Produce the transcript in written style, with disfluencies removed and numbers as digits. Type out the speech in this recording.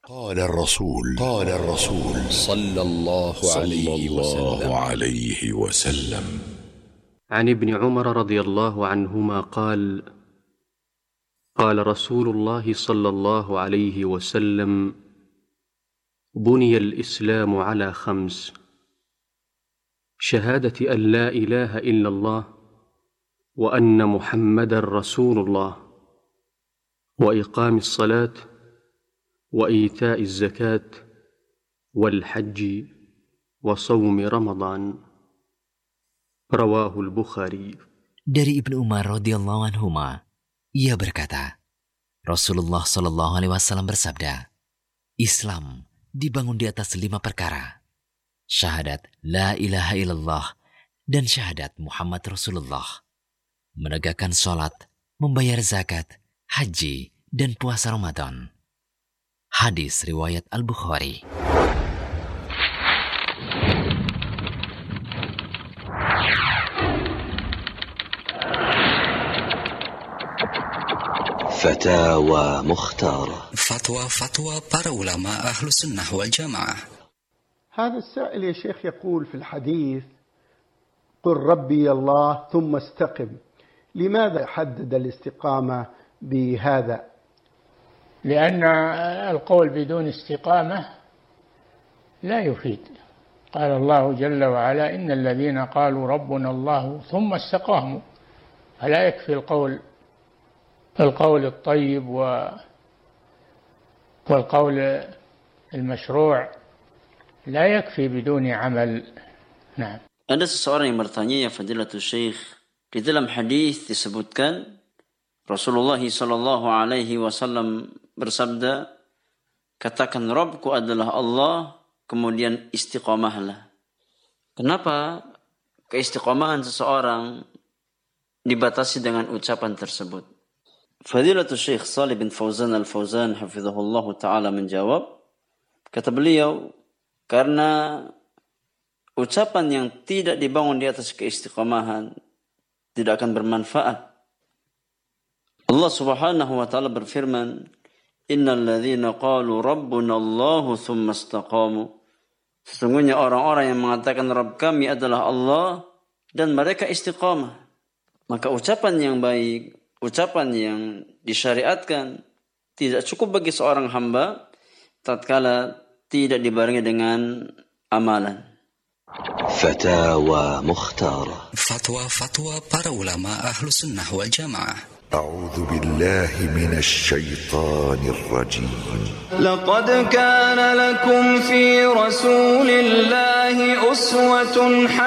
قال الرسول صلى الله عليه وسلم عن ابن عمر رضي الله عنهما قال: قال رسول الله صلى الله عليه وسلم: بني الإسلام على 5: شهادة أن لا إله إلا الله وأن محمدًا رسول الله، وإقام الصلاة، وإيتاء الزكاة، والحج، وصوم رمضان. رواه البخاري. Dari Ibnu Umar radhiyallahu anhuma, ia berkata, Rasulullah sallallahu alaihi wasallam bersabda, Islam dibangun di atas 5 perkara: syahadat la ilaha illallah dan syahadat Muhammad Rasulullah, menegakkan sholat, membayar zakat, haji, dan puasa Ramadan. Hadis riwayat Al-Bukhari. فتاوى مختارة. فتوى para ulama ahlu sunnah wal jamaah. هذا السائل يا شيخ يقول في الحديث: قل ربي الله ثم استقم. لماذا حدد الاستقامة بهذا؟ لأن القول بدون استقامة لا يفيد. قال الله جل وعلا: إن الذين قالوا ربنا الله ثم استقاموا. فلا يكفي القول الطيب والقول المشروع، لا يكفي بدون عمل. نعم. Ada seseorang yang bertanya, ya Fadilatul Syekh, di dalam hadis disebutkan Rasulullah sallallahu alaihi wasallam bersabda, katakan Rabbku adalah Allah, kemudian istiqamahlah. Kenapa keistiqamahan seseorang dibatasi dengan ucapan tersebut? Fadilatul Syekh Shalih bin Fauzan Al-Fauzan hafizahullah ta'ala menjawab, kata beliau, karena ucapan yang tidak dibangun di atas keistiqamahan tidak akan bermanfaat. Allah Subhanahu wa taala berfirman, Innal ladzina qalu rabbuna Allahu tsumma istaqamu. Sesungguhnya orang-orang yang mengatakan Rabb kami adalah Allah dan mereka istiqamah. Maka ucapan yang baik, ucapan yang disyariatkan tidak cukup bagi seorang hamba tatkala tidak dibarengi dengan amalan. فتاوى مختارة. Fatwa para ulama ahlu sunnah wal jamaah. أعوذ بالله من الشيطان الرجيم. لقد كان لكم في رسول الله أسوة حسنة